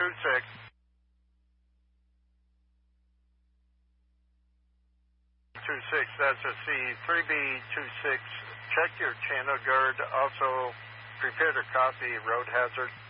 26. That's a C3B26. Check your channel guard. Also, prepare to copy road hazard.